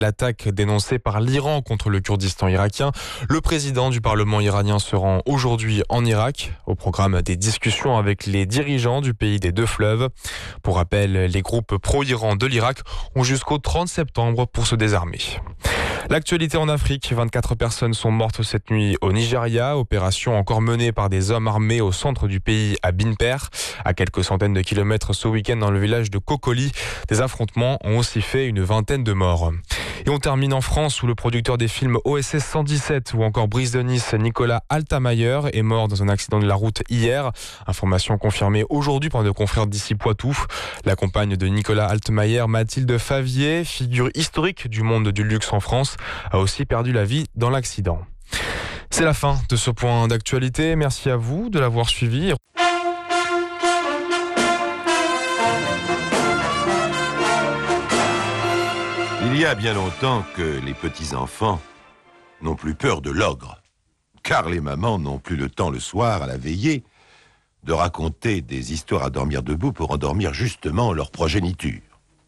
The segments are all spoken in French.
L'attaque dénoncée par l'Iran contre le Kurdistan irakien. Le président du Parlement iranien se rend aujourd'hui en Irak, au programme des discussions avec les dirigeants du pays des deux fleuves. Pour rappel, les groupes pro-Iran de l'Irak ont jusqu'au 30 septembre pour se désarmer. L'actualité en Afrique, 24 personnes sont mortes cette nuit au Nigeria, opération encore menée par des hommes armés au centre du pays à Binper, à quelques centaines de kilomètres ce week-end dans le village de Kokoli. Des affrontements ont aussi fait une vingtaine de morts. Et on termine en France où le producteur des films OSS 117 ou encore Brise de Nice, Nicolas Altemeyer, est mort dans un accident de la route hier. Information confirmée aujourd'hui par nos confrères d'ici Poitou. La compagne de Nicolas Altemeyer, Mathilde Favier, figure historique du monde du luxe en France, a aussi perdu la vie dans l'accident. C'est la fin de ce point d'actualité. Merci à vous de l'avoir suivi. Il y a bien longtemps que les petits-enfants n'ont plus peur de l'ogre, car les mamans n'ont plus le temps le soir à la veillée de raconter des histoires à dormir debout pour endormir justement leur progéniture.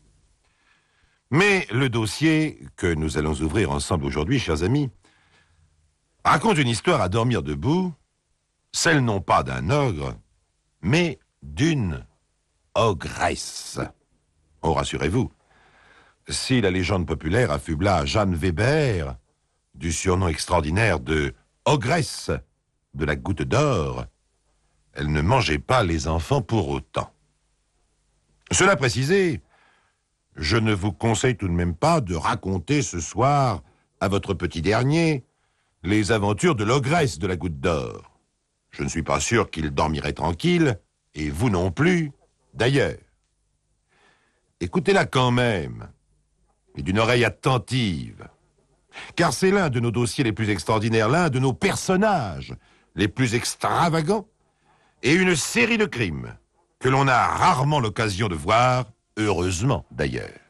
Mais le dossier que nous allons ouvrir ensemble aujourd'hui, chers amis, raconte une histoire à dormir debout, celle non pas d'un ogre, mais d'une ogresse. Oh, rassurez-vous, si la légende populaire affubla Jeanne Weber du surnom extraordinaire de ogresse de la goutte d'or, elle ne mangeait pas les enfants pour autant. Cela précisé, je ne vous conseille tout de même pas de raconter ce soir à votre petit dernier les aventures de l'ogresse de la goutte d'or. Je ne suis pas sûr qu'il dormirait tranquille, et vous non plus, d'ailleurs. Écoutez-la quand même, et d'une oreille attentive, car c'est l'un de nos dossiers les plus extraordinaires, l'un de nos personnages les plus extravagants, et une série de crimes que l'on a rarement l'occasion de voir, heureusement d'ailleurs.